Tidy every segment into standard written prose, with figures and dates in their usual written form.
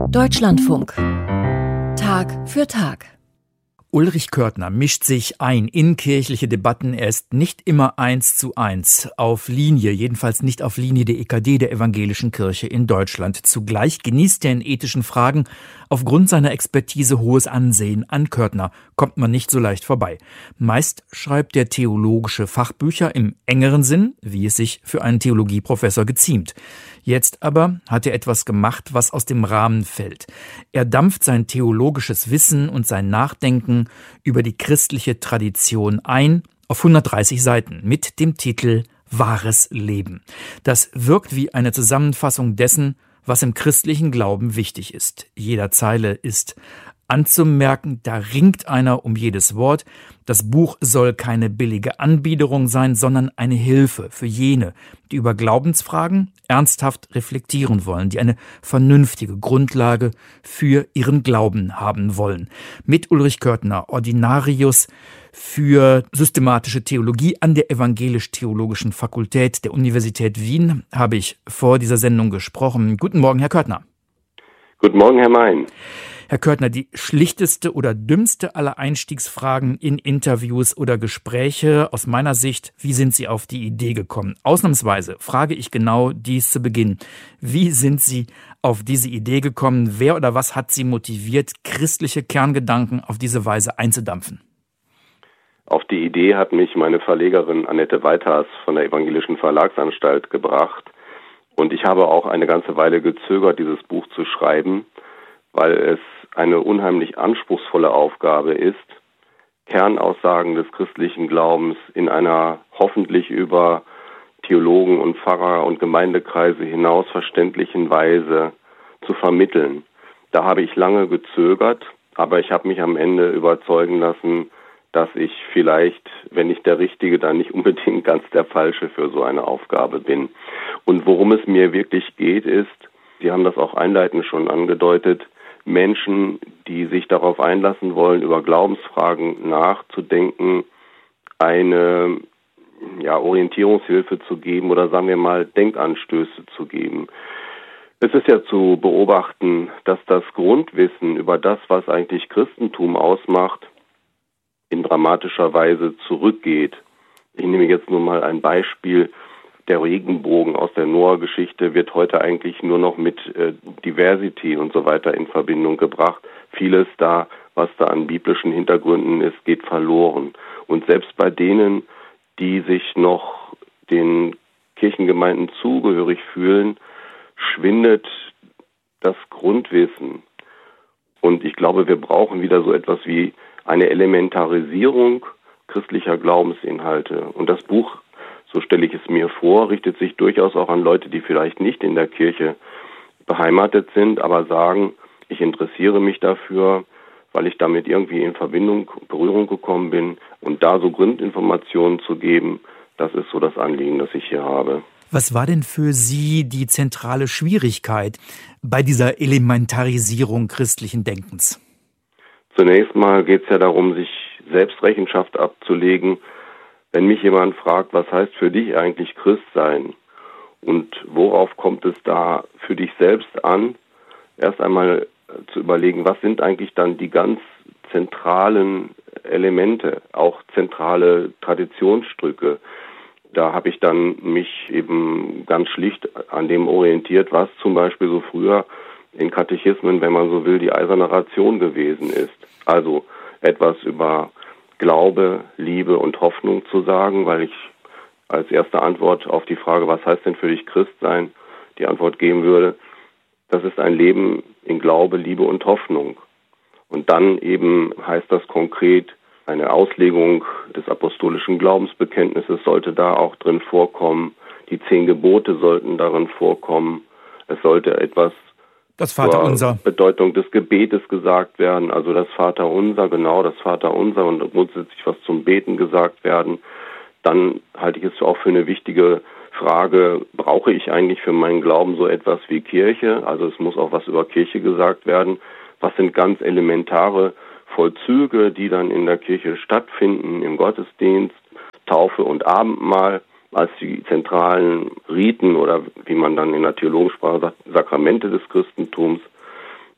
Deutschlandfunk. Tag für Tag. Ulrich Körtner mischt sich ein in kirchliche Debatten. Er ist nicht immer 1:1 auf Linie, jedenfalls nicht auf Linie der EKD, der Evangelischen Kirche in Deutschland. Zugleich genießt er in ethischen Fragen aufgrund seiner Expertise hohes Ansehen. An Körtner kommt man nicht so leicht vorbei. Meist schreibt er theologische Fachbücher im engeren Sinn, wie es sich für einen Theologieprofessor geziemt. Jetzt aber hat er etwas gemacht, was aus dem Rahmen fällt. Er dampft sein theologisches Wissen und sein Nachdenken über die christliche Tradition ein auf 130 Seiten mit dem Titel Wahres Leben. Das wirkt wie eine Zusammenfassung dessen, was im christlichen Glauben wichtig ist. Jeder Zeile ist anzumerken, da ringt einer um jedes Wort. Das Buch soll keine billige Anbiederung sein, sondern eine Hilfe für jene, die über Glaubensfragen ernsthaft reflektieren wollen, die eine vernünftige Grundlage für ihren Glauben haben wollen. Mit Ulrich Körtner, Ordinarius für systematische Theologie an der Evangelisch-Theologischen Fakultät der Universität Wien, habe ich vor dieser Sendung gesprochen. Guten Morgen, Herr Körtner. Guten Morgen, Herr Mein. Herr Körtner, die schlichteste oder dümmste aller Einstiegsfragen in Interviews oder Gespräche aus meiner Sicht: Wie sind Sie auf die Idee gekommen? Ausnahmsweise frage ich genau dies zu Beginn. Wie sind Sie auf diese Idee gekommen? Wer oder was hat Sie motiviert, christliche Kerngedanken auf diese Weise einzudampfen? Auf die Idee hat mich meine Verlegerin Annette Weithas von der Evangelischen Verlagsanstalt gebracht. Und ich habe auch eine ganze Weile gezögert, dieses Buch zu schreiben, weil es eine unheimlich anspruchsvolle Aufgabe ist, Kernaussagen des christlichen Glaubens in einer hoffentlich über Theologen und Pfarrer und Gemeindekreise hinaus verständlichen Weise zu vermitteln. Da habe ich lange gezögert, aber ich habe mich am Ende überzeugen lassen, dass ich vielleicht, wenn nicht der Richtige, dann nicht unbedingt ganz der Falsche für so eine Aufgabe bin. Und worum es mir wirklich geht, ist, Sie haben das auch einleitend schon angedeutet, Menschen, die sich darauf einlassen wollen, über Glaubensfragen nachzudenken, eine Orientierungshilfe zu geben oder sagen wir mal Denkanstöße zu geben. Es ist ja zu beobachten, dass das Grundwissen über das, was eigentlich Christentum ausmacht, in dramatischer Weise zurückgeht. Ich nehme jetzt nur mal ein Beispiel. Der Regenbogen aus der Noah-Geschichte wird heute eigentlich nur noch mit Diversity und so weiter in Verbindung gebracht. Vieles da, was da an biblischen Hintergründen ist, geht verloren. Und selbst bei denen, die sich noch den Kirchengemeinden zugehörig fühlen, schwindet das Grundwissen. Und ich glaube, wir brauchen wieder so etwas wie eine Elementarisierung christlicher Glaubensinhalte. Und das Buch, so stelle ich es mir vor, richtet sich durchaus auch an Leute, die vielleicht nicht in der Kirche beheimatet sind, aber sagen, ich interessiere mich dafür, weil ich damit irgendwie in Berührung gekommen bin. Und da so Grundinformationen zu geben, das ist so das Anliegen, das ich hier habe. Was war denn für Sie die zentrale Schwierigkeit bei dieser Elementarisierung christlichen Denkens? Zunächst mal geht es ja darum, sich selbst Rechenschaft abzulegen. Wenn mich jemand fragt, was heißt für dich eigentlich Christ sein und worauf kommt es da für dich selbst an, erst einmal zu überlegen, was sind eigentlich dann die ganz zentralen Elemente, auch zentrale Traditionsstücke. Da habe ich dann mich eben ganz schlicht an dem orientiert, was zum Beispiel so früher in Katechismen, wenn man so will, die eiserne Ration gewesen ist. Also etwas über Glaube, Liebe und Hoffnung zu sagen, weil ich als erste Antwort auf die Frage, was heißt denn für dich Christ sein, die Antwort geben würde, das ist ein Leben in Glaube, Liebe und Hoffnung. Und dann eben heißt das konkret, eine Auslegung des apostolischen Glaubensbekenntnisses sollte da auch drin vorkommen, die 10 Gebote sollten darin vorkommen, es sollte etwas das Vaterunser. Bedeutung des Gebetes gesagt werden, also das Vaterunser, genau, das Vaterunser und grundsätzlich was zum Beten gesagt werden. Dann halte ich es auch für eine wichtige Frage, brauche ich eigentlich für meinen Glauben so etwas wie Kirche? Also es muss auch was über Kirche gesagt werden. Was sind ganz elementare Vollzüge, die dann in der Kirche stattfinden, im Gottesdienst, Taufe und Abendmahl als die zentralen Riten oder wie man dann in der Theologensprache sagt, Sakramente des Christentums.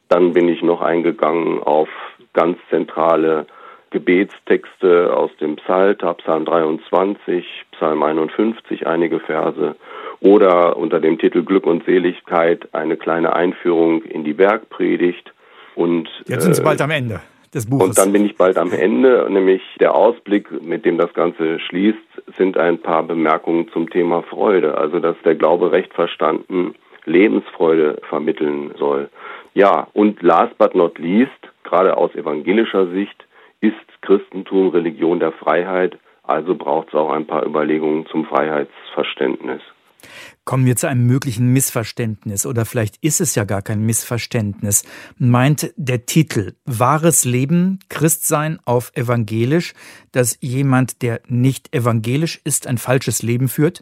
Dann bin ich noch eingegangen auf ganz zentrale Gebetstexte aus dem Psalter, Psalm 23, Psalm 51, einige Verse, oder unter dem Titel Glück und Seligkeit eine kleine Einführung in die Bergpredigt. Und jetzt sind Sie bald am Ende des Buches. Und dann bin ich bald am Ende, nämlich der Ausblick, mit dem das Ganze schließt, sind ein paar Bemerkungen zum Thema Freude, also dass der Glaube recht verstanden Lebensfreude vermitteln soll. Ja, und last but not least, gerade aus evangelischer Sicht, ist Christentum Religion der Freiheit, also braucht es auch ein paar Überlegungen zum Freiheitsverständnis. Kommen wir zu einem möglichen Missverständnis, oder vielleicht ist es ja gar kein Missverständnis. Meint der Titel Wahres Leben, Christsein auf evangelisch, dass jemand, der nicht evangelisch ist, ein falsches Leben führt?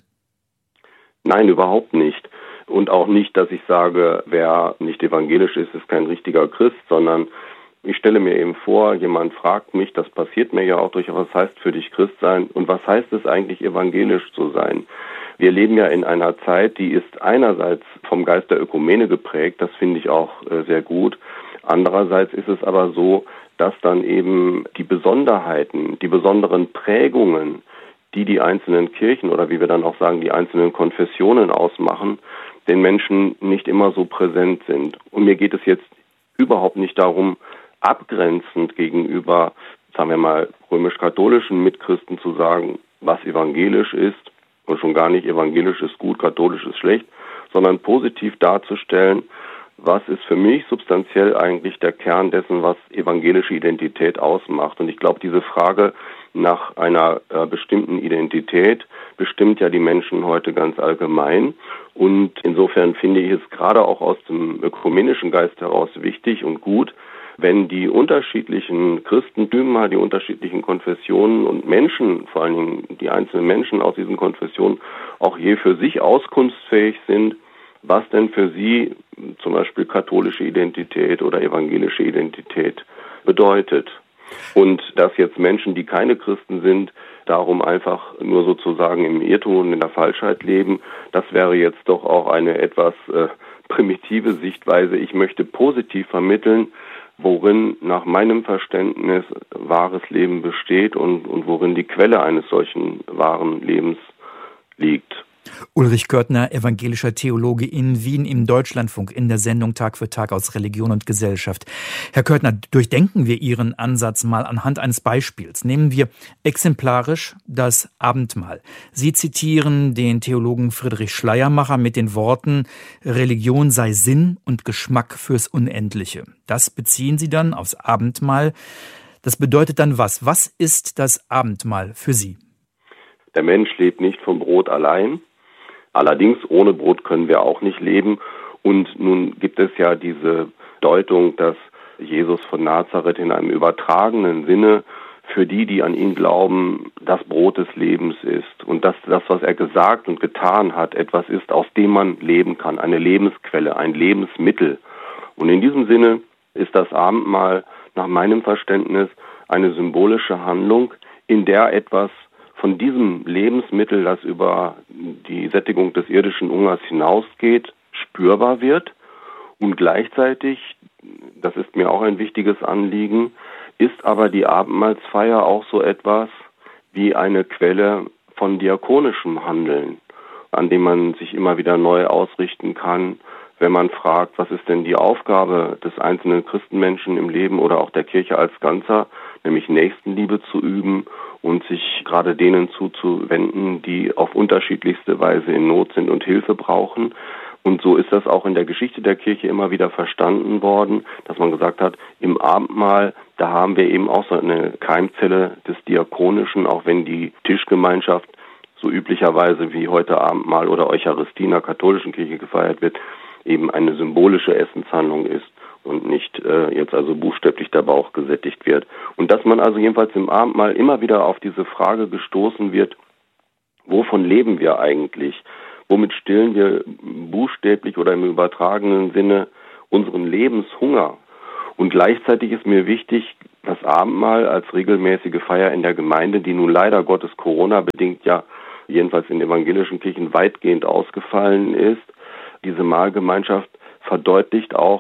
Nein, überhaupt nicht. Und auch nicht, dass ich sage, wer nicht evangelisch ist, ist kein richtiger Christ, sondern ich stelle mir eben vor, jemand fragt mich, das passiert mir ja auch durchaus, was heißt für dich Christ sein und was heißt es eigentlich evangelisch zu sein? Wir leben ja in einer Zeit, die ist einerseits vom Geist der Ökumene geprägt, das finde ich auch sehr gut. Andererseits ist es aber so, dass dann eben die Besonderheiten, die besonderen Prägungen, die einzelnen Kirchen oder wie wir dann auch sagen, die einzelnen Konfessionen ausmachen, den Menschen nicht immer so präsent sind. Und mir geht es jetzt überhaupt nicht darum, abgrenzend gegenüber, sagen wir mal, römisch-katholischen Mitchristen zu sagen, was evangelisch ist und schon gar nicht evangelisch ist gut, katholisch ist schlecht, sondern positiv darzustellen, was ist für mich substanziell eigentlich der Kern dessen, was evangelische Identität ausmacht. Und ich glaube, diese Frage nach einer bestimmten Identität bestimmt ja die Menschen heute ganz allgemein. Und insofern finde ich es gerade auch aus dem ökumenischen Geist heraus wichtig und gut, wenn die unterschiedlichen Christentümer, die unterschiedlichen Konfessionen und Menschen, vor allen Dingen die einzelnen Menschen aus diesen Konfessionen, auch je für sich auskunftsfähig sind, was denn für sie zum Beispiel katholische Identität oder evangelische Identität bedeutet. Und dass jetzt Menschen, die keine Christen sind, darum einfach nur sozusagen im Irrtum und in der Falschheit leben, das wäre jetzt doch auch eine etwas primitive Sichtweise. Ich möchte positiv vermitteln, worin nach meinem Verständnis wahres Leben besteht und worin die Quelle eines solchen wahren Lebens liegt. Ulrich Körtner, evangelischer Theologe in Wien im Deutschlandfunk in der Sendung Tag für Tag aus Religion und Gesellschaft. Herr Körtner, durchdenken wir Ihren Ansatz mal anhand eines Beispiels. Nehmen wir exemplarisch das Abendmahl. Sie zitieren den Theologen Friedrich Schleiermacher mit den Worten, Religion sei Sinn und Geschmack fürs Unendliche. Das beziehen Sie dann aufs Abendmahl. Das bedeutet dann was? Was ist das Abendmahl für Sie? Der Mensch lebt nicht vom Brot allein. Allerdings, ohne Brot können wir auch nicht leben. Und nun gibt es ja diese Deutung, dass Jesus von Nazareth in einem übertragenen Sinne für die an ihn glauben, das Brot des Lebens ist. Und dass das, was er gesagt und getan hat, etwas ist, aus dem man leben kann. Eine Lebensquelle, ein Lebensmittel. Und in diesem Sinne ist das Abendmahl nach meinem Verständnis eine symbolische Handlung, in der etwas von diesem Lebensmittel, das über die Sättigung des irdischen Hungers hinausgeht, spürbar wird. Und gleichzeitig, das ist mir auch ein wichtiges Anliegen, ist aber die Abendmahlsfeier auch so etwas wie eine Quelle von diakonischem Handeln, an dem man sich immer wieder neu ausrichten kann, wenn man fragt, was ist denn die Aufgabe des einzelnen Christenmenschen im Leben oder auch der Kirche als Ganzer, nämlich Nächstenliebe zu üben und sich gerade denen zuzuwenden, die auf unterschiedlichste Weise in Not sind und Hilfe brauchen. Und so ist das auch in der Geschichte der Kirche immer wieder verstanden worden, dass man gesagt hat, im Abendmahl, da haben wir eben auch so eine Keimzelle des Diakonischen, auch wenn die Tischgemeinschaft so üblicherweise wie heute Abendmahl oder Eucharistie in der katholischen Kirche gefeiert wird, eben eine symbolische Essenshandlung ist und nicht jetzt also buchstäblich der Bauch gesättigt wird. Und dass man also jedenfalls im Abendmahl immer wieder auf diese Frage gestoßen wird, wovon leben wir eigentlich? Womit stillen wir buchstäblich oder im übertragenen Sinne unseren Lebenshunger? Und gleichzeitig ist mir wichtig, das Abendmahl als regelmäßige Feier in der Gemeinde, die nun leider Gottes Corona-bedingt ja jedenfalls in evangelischen Kirchen weitgehend ausgefallen ist, diese Mahlgemeinschaft verdeutlicht auch,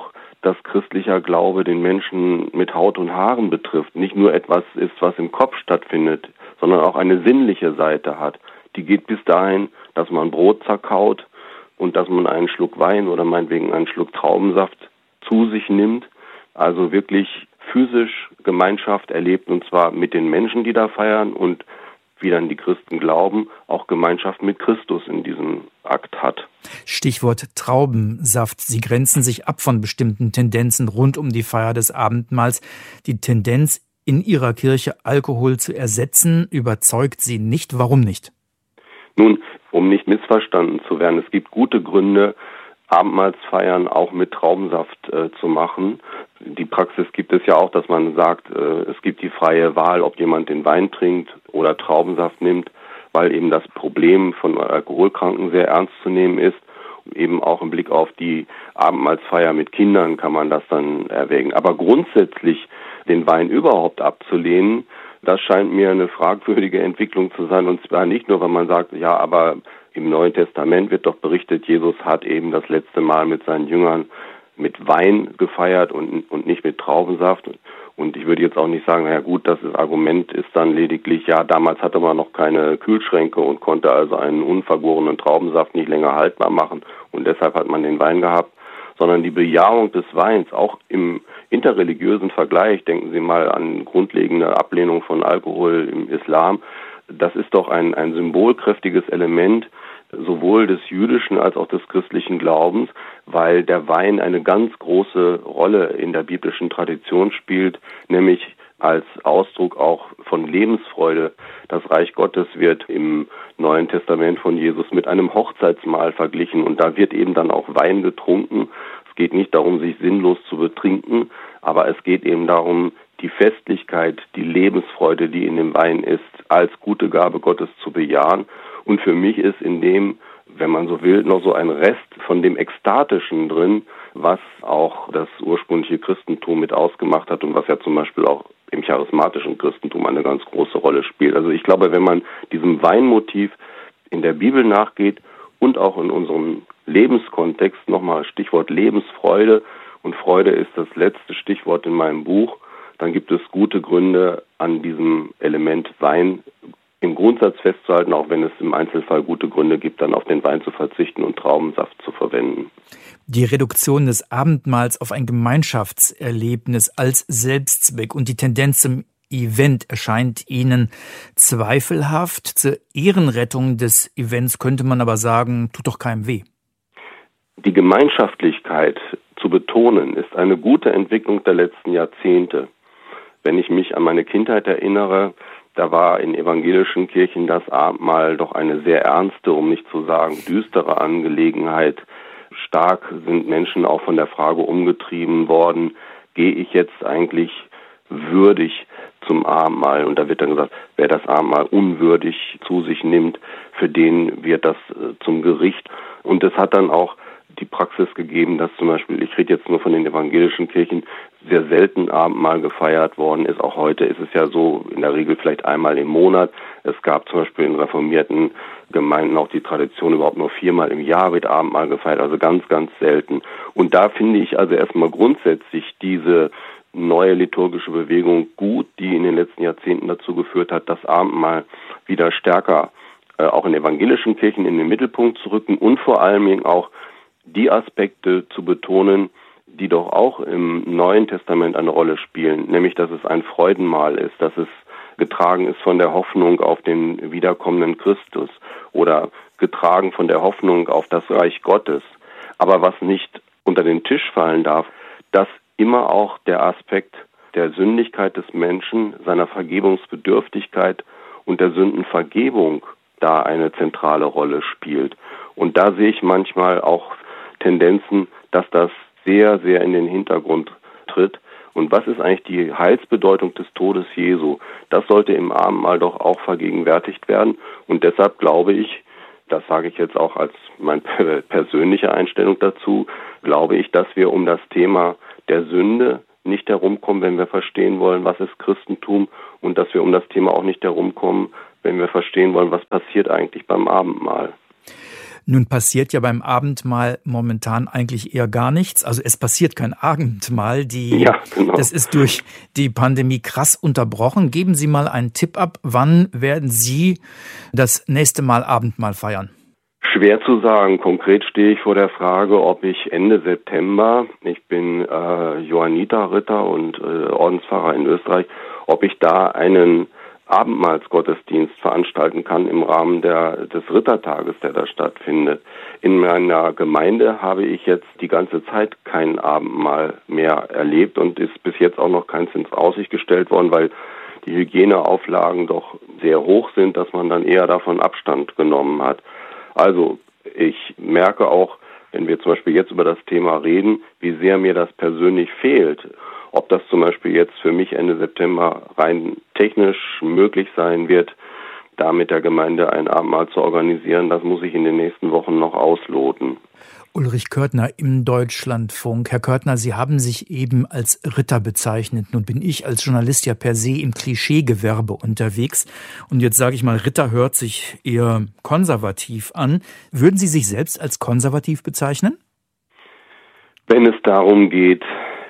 dass christlicher Glaube den Menschen mit Haut und Haaren betrifft, nicht nur etwas ist, was im Kopf stattfindet, sondern auch eine sinnliche Seite hat. Die geht bis dahin, dass man Brot zerkaut und dass man einen Schluck Wein oder meinetwegen einen Schluck Traubensaft zu sich nimmt, also wirklich physisch Gemeinschaft erlebt, und zwar mit den Menschen, die da feiern, und wie dann die Christen glauben, auch Gemeinschaft mit Christus in diesem Akt hat. Stichwort Traubensaft. Sie grenzen sich ab von bestimmten Tendenzen rund um die Feier des Abendmahls. Die Tendenz, in Ihrer Kirche Alkohol zu ersetzen, überzeugt Sie nicht. Warum nicht? Nun, um nicht missverstanden zu werden, es gibt gute Gründe, Abendmahlsfeiern auch mit Traubensaft zu machen. Die Praxis gibt es ja auch, dass man sagt, es gibt die freie Wahl, ob jemand den Wein trinkt oder Traubensaft nimmt, weil eben das Problem von Alkoholkranken sehr ernst zu nehmen ist. Eben auch im Blick auf die Abendmahlsfeier mit Kindern kann man das dann erwägen. Aber grundsätzlich den Wein überhaupt abzulehnen, das scheint mir eine fragwürdige Entwicklung zu sein. Und zwar nicht nur, wenn man sagt, ja, aber im Neuen Testament wird doch berichtet, Jesus hat eben das letzte Mal mit seinen Jüngern mit Wein gefeiert und nicht mit Traubensaft. Und ich würde jetzt auch nicht sagen, naja gut, das Argument ist dann lediglich, ja, damals hatte man noch keine Kühlschränke und konnte also einen unvergorenen Traubensaft nicht länger haltbar machen und deshalb hat man den Wein gehabt, sondern die Bejahung des Weins, auch im interreligiösen Vergleich, denken Sie mal an grundlegende Ablehnung von Alkohol im Islam, das ist doch ein symbolkräftiges Element, sowohl des jüdischen als auch des christlichen Glaubens, weil der Wein eine ganz große Rolle in der biblischen Tradition spielt, nämlich als Ausdruck auch von Lebensfreude. Das Reich Gottes wird im Neuen Testament von Jesus mit einem Hochzeitsmahl verglichen und da wird eben dann auch Wein getrunken. Es geht nicht darum, sich sinnlos zu betrinken, aber es geht eben darum, die Festlichkeit, die Lebensfreude, die in dem Wein ist, als gute Gabe Gottes zu bejahen. Und für mich ist in dem, wenn man so will, noch so ein Rest von dem Ekstatischen drin, was auch das ursprüngliche Christentum mit ausgemacht hat und was ja zum Beispiel auch im charismatischen Christentum eine ganz große Rolle spielt. Also ich glaube, wenn man diesem Weinmotiv in der Bibel nachgeht und auch in unserem Lebenskontext, nochmal Stichwort Lebensfreude, und Freude ist das letzte Stichwort in meinem Buch, dann gibt es gute Gründe, an diesem Element Wein im Grundsatz festzuhalten, auch wenn es im Einzelfall gute Gründe gibt, dann auf den Wein zu verzichten und Traubensaft zu verwenden. Die Reduktion des Abendmahls auf ein Gemeinschaftserlebnis als Selbstzweck und die Tendenz zum Event erscheint Ihnen zweifelhaft. Zur Ehrenrettung des Events könnte man aber sagen, tut doch keinem weh. Die Gemeinschaftlichkeit zu betonen, ist eine gute Entwicklung der letzten Jahrzehnte. Wenn ich mich an meine Kindheit erinnere, da war in evangelischen Kirchen das Abendmahl doch eine sehr ernste, um nicht zu sagen düstere Angelegenheit. Stark sind Menschen auch von der Frage umgetrieben worden, gehe ich jetzt eigentlich würdig zum Abendmahl? Und da wird dann gesagt, wer das Abendmahl unwürdig zu sich nimmt, für den wird das zum Gericht. Und es hat dann auch die Praxis gegeben, dass zum Beispiel, ich rede jetzt nur von den evangelischen Kirchen, sehr selten Abendmahl gefeiert worden ist. Auch heute ist es ja so, in der Regel vielleicht einmal im Monat. Es gab zum Beispiel in reformierten Gemeinden auch die Tradition, überhaupt nur 4-mal im Jahr wird Abendmahl gefeiert, also ganz, ganz selten. Und da finde ich also erstmal grundsätzlich diese neue liturgische Bewegung gut, die in den letzten Jahrzehnten dazu geführt hat, das Abendmahl wieder stärker auch in evangelischen Kirchen in den Mittelpunkt zu rücken und vor allem eben auch die Aspekte zu betonen, die doch auch im Neuen Testament eine Rolle spielen, nämlich dass es ein Freudenmahl ist, dass es getragen ist von der Hoffnung auf den wiederkommenden Christus oder getragen von der Hoffnung auf das Reich Gottes. Aber was nicht unter den Tisch fallen darf, dass immer auch der Aspekt der Sündigkeit des Menschen, seiner Vergebungsbedürftigkeit und der Sündenvergebung da eine zentrale Rolle spielt. Und da sehe ich manchmal auch Tendenzen, dass das sehr, sehr in den Hintergrund tritt. Und was ist eigentlich die Heilsbedeutung des Todes Jesu? Das sollte im Abendmahl doch auch vergegenwärtigt werden. Und deshalb glaube ich, das sage ich jetzt auch als meine persönliche Einstellung dazu, glaube ich, dass wir um das Thema der Sünde nicht herumkommen, wenn wir verstehen wollen, was ist Christentum, und dass wir um das Thema auch nicht herumkommen, wenn wir verstehen wollen, was passiert eigentlich beim Abendmahl. Nun passiert ja beim Abendmahl momentan eigentlich eher gar nichts. Also es passiert kein Abendmahl. Ja, genau. Das ist durch die Pandemie krass unterbrochen. Geben Sie mal einen Tipp ab. Wann werden Sie das nächste Mal Abendmahl feiern? Schwer zu sagen. Konkret stehe ich vor der Frage, ob ich Ende September, ich bin Johanniterritter und Ordenspfarrer in Österreich, ob ich da einen Abendmahlsgottesdienst veranstalten kann im Rahmen des Rittertages, der da stattfindet. In meiner Gemeinde habe ich jetzt die ganze Zeit kein Abendmahl mehr erlebt und ist bis jetzt auch noch keins ins Aussicht gestellt worden, weil die Hygieneauflagen doch sehr hoch sind, dass man dann eher davon Abstand genommen hat. Also ich merke auch, wenn wir zum Beispiel jetzt über das Thema reden, wie sehr mir das persönlich fehlt. Ob das zum Beispiel jetzt für mich Ende September rein technisch möglich sein wird, da mit der Gemeinde ein Abendmahl zu organisieren, das muss ich in den nächsten Wochen noch ausloten. Ulrich Körtner im Deutschlandfunk. Herr Körtner, Sie haben sich eben als Ritter bezeichnet. Nun bin ich als Journalist ja per se im Klischeegewerbe unterwegs. Und jetzt sage ich mal, Ritter hört sich eher konservativ an. Würden Sie sich selbst als konservativ bezeichnen? Wenn es darum geht,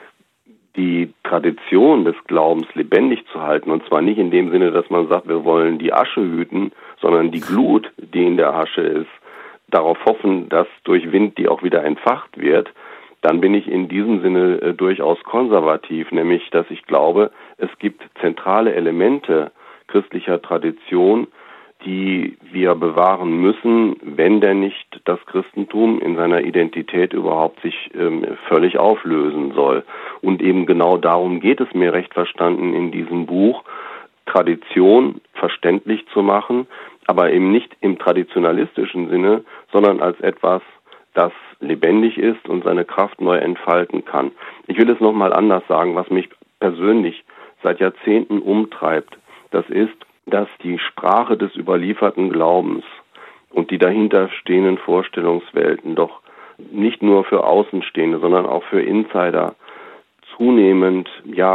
die Tradition des Glaubens lebendig zu halten, und zwar nicht in dem Sinne, dass man sagt, wir wollen die Asche hüten, sondern die Glut, die in der Asche ist, darauf hoffen, dass durch Wind die auch wieder entfacht wird, dann bin ich in diesem Sinne durchaus konservativ, nämlich dass ich glaube, es gibt zentrale Elemente christlicher Tradition, die wir bewahren müssen, wenn denn nicht das Christentum in seiner Identität überhaupt sich völlig auflösen soll. Und eben genau darum geht es mir recht verstanden in diesem Buch, Tradition verständlich zu machen, aber eben nicht im traditionalistischen Sinne, sondern als etwas, das lebendig ist und seine Kraft neu entfalten kann. Ich will es nochmal anders sagen, was mich persönlich seit Jahrzehnten umtreibt. Das ist, dass die Sprache des überlieferten Glaubens und die dahinterstehenden Vorstellungswelten doch nicht nur für Außenstehende, sondern auch für Insider zunehmend,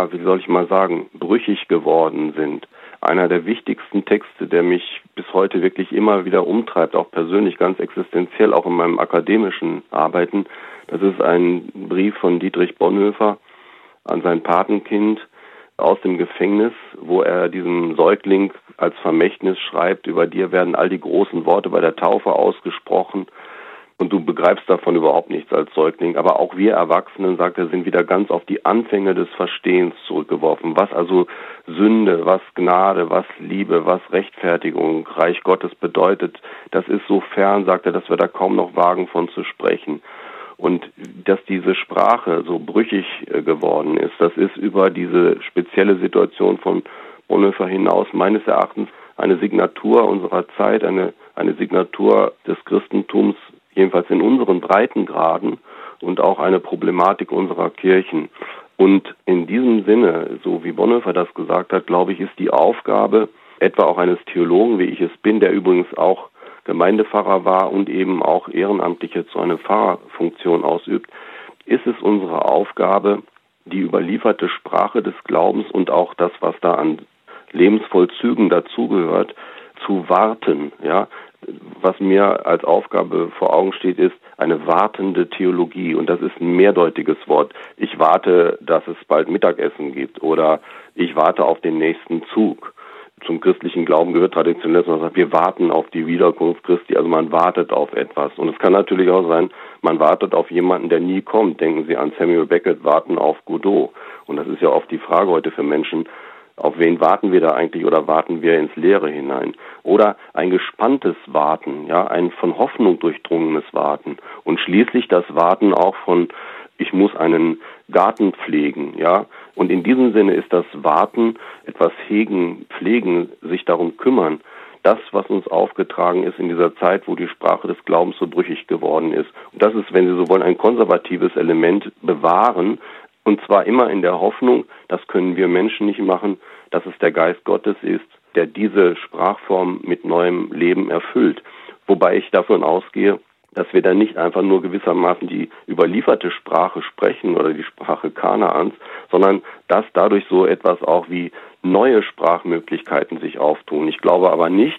brüchig geworden sind. Einer der wichtigsten Texte, der mich bis heute wirklich immer wieder umtreibt, auch persönlich ganz existenziell, auch in meinem akademischen Arbeiten, das ist ein Brief von Dietrich Bonhoeffer an sein Patenkind aus dem Gefängnis, wo er diesem Säugling als Vermächtnis schreibt, über dir werden all die großen Worte bei der Taufe ausgesprochen und du begreifst davon überhaupt nichts als Säugling. Aber auch wir Erwachsenen, sagt er, sind wieder ganz auf die Anfänge des Verstehens zurückgeworfen. Was also Sünde, was Gnade, was Liebe, was Rechtfertigung, Reich Gottes bedeutet, das ist so fern, sagt er, dass wir da kaum noch wagen von zu sprechen. Und dass diese Sprache so brüchig geworden ist, das ist über diese spezielle Situation von Bonhoeffer hinaus meines Erachtens eine Signatur unserer Zeit, eine Signatur des Christentums, jedenfalls in unseren Breitengraden und auch eine Problematik unserer Kirchen. Und in diesem Sinne, so wie Bonhoeffer das gesagt hat, glaube ich, ist die Aufgabe etwa auch eines Theologen, wie ich es bin, der übrigens auch Gemeindepfarrer war und eben auch ehrenamtlich jetzt so eine Pfarrerfunktion ausübt, ist es unsere Aufgabe, die überlieferte Sprache des Glaubens und auch das, was da an Lebensvollzügen dazugehört, zu warten. Ja? Was mir als Aufgabe vor Augen steht, ist eine wartende Theologie. Und das ist ein mehrdeutiges Wort. Ich warte, dass es bald Mittagessen gibt oder ich warte auf den nächsten Zug. Zum christlichen Glauben gehört traditionell, dass man sagt, wir warten auf die Wiederkunft Christi, also man wartet auf etwas. Und es kann natürlich auch sein, man wartet auf jemanden, der nie kommt. Denken Sie an Samuel Beckett, warten auf Godot. Und das ist ja oft die Frage heute für Menschen, auf wen warten wir da eigentlich oder warten wir ins Leere hinein? Oder ein gespanntes Warten, ja, ein von Hoffnung durchdrungenes Warten. Und schließlich das Warten auch von, ich muss einen Garten pflegen, ja. Und in diesem Sinne ist das Warten, etwas hegen, pflegen, sich darum kümmern, das, was uns aufgetragen ist in dieser Zeit, wo die Sprache des Glaubens so brüchig geworden ist. Und das ist, wenn Sie so wollen, ein konservatives Element bewahren, und zwar immer in der Hoffnung, das können wir Menschen nicht machen, dass es der Geist Gottes ist, der diese Sprachform mit neuem Leben erfüllt. Wobei ich davon ausgehe, dass wir dann nicht einfach nur gewissermaßen die überlieferte Sprache sprechen oder die Sprache Kanaans, sondern dass dadurch so etwas auch wie neue Sprachmöglichkeiten sich auftun. Ich glaube aber nicht,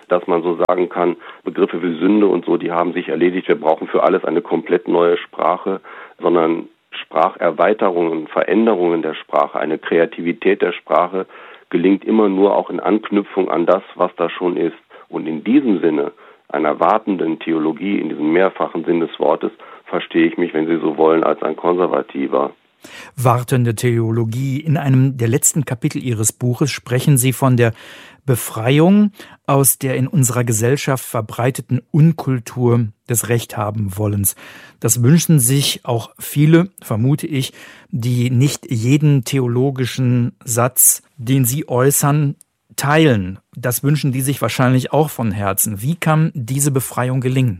dass man so sagen kann, Begriffe wie Sünde und so, die haben sich erledigt. Wir brauchen für alles eine komplett neue Sprache, sondern Spracherweiterungen, Veränderungen der Sprache, eine Kreativität der Sprache gelingt immer nur auch in Anknüpfung an das, was da schon ist. Und in diesem Sinne, einer wartenden Theologie, in diesem mehrfachen Sinn des Wortes, verstehe ich mich, wenn Sie so wollen, als ein Konservativer. Wartende Theologie. In einem der letzten Kapitel Ihres Buches sprechen Sie von der Befreiung aus der in unserer Gesellschaft verbreiteten Unkultur des Rechthabenwollens. Das wünschen sich auch viele, vermute ich, die nicht jeden theologischen Satz, den Sie äußern, teilen. Das wünschen die sich wahrscheinlich auch von Herzen. Wie kann diese Befreiung gelingen?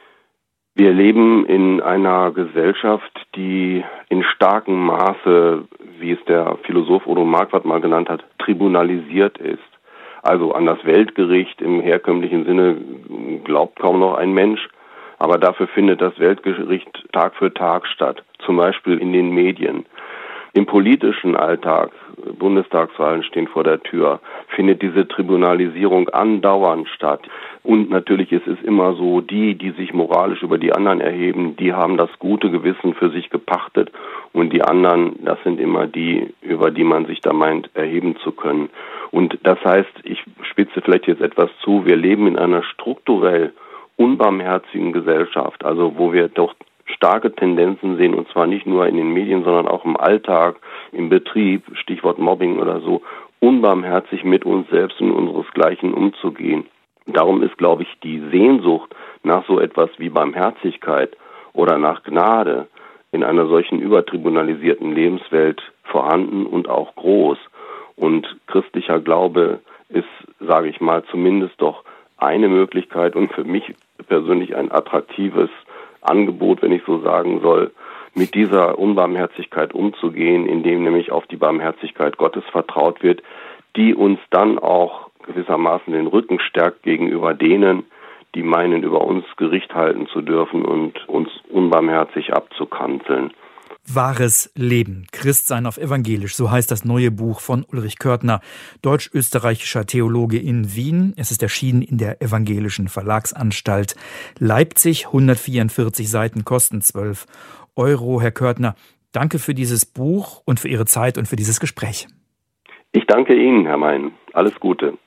Wir leben in einer Gesellschaft, die in starkem Maße, wie es der Philosoph Odo Marquardt mal genannt hat, tribunalisiert ist. Also an das Weltgericht im herkömmlichen Sinne glaubt kaum noch ein Mensch, aber dafür findet das Weltgericht Tag für Tag statt, zum Beispiel in den Medien. Im politischen Alltag, Bundestagswahlen stehen vor der Tür, findet diese Tribunalisierung andauernd statt. Und natürlich ist es immer so, die sich moralisch über die anderen erheben, die haben das gute Gewissen für sich gepachtet und die anderen, das sind immer die, über die man sich da meint, erheben zu können. Und das heißt, ich spitze vielleicht jetzt etwas zu, wir leben in einer strukturell unbarmherzigen Gesellschaft, also wo wir doch starke Tendenzen sehen, und zwar nicht nur in den Medien, sondern auch im Alltag, im Betrieb, Stichwort Mobbing oder so, unbarmherzig mit uns selbst und unseresgleichen umzugehen. Darum ist, glaube ich, die Sehnsucht nach so etwas wie Barmherzigkeit oder nach Gnade in einer solchen übertribunalisierten Lebenswelt vorhanden und auch groß. Und christlicher Glaube ist, sage ich mal, zumindest doch eine Möglichkeit und für mich persönlich ein attraktives Angebot, wenn ich so sagen soll, mit dieser Unbarmherzigkeit umzugehen, indem nämlich auf die Barmherzigkeit Gottes vertraut wird, die uns dann auch gewissermaßen den Rücken stärkt gegenüber denen, die meinen, über uns Gericht halten zu dürfen und uns unbarmherzig abzukanzeln. Wahres Leben, Christsein auf evangelisch, so heißt das neue Buch von Ulrich Körtner, deutsch-österreichischer Theologe in Wien. Es ist erschienen in der Evangelischen Verlagsanstalt Leipzig, 144 Seiten, kosten 12 €. Herr Körtner, danke für dieses Buch und für Ihre Zeit und für dieses Gespräch. Ich danke Ihnen, Herr Mein. Alles Gute.